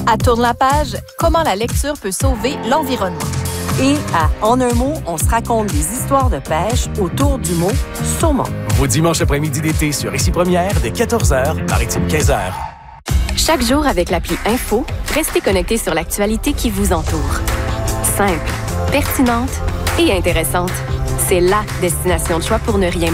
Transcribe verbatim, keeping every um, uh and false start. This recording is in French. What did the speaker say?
À Tourne la page, comment la lecture peut sauver l'environnement. Et à En un mot, on se raconte des histoires de pêche autour du mot saumon. Vos dimanches après-midi d'été sur Ici Première, de quatorze heures, Maritime quinze heures. Chaque jour avec l'appli Info, restez connectés sur l'actualité qui vous entoure. Simple, pertinente et intéressante. C'est la destination de choix pour ne rien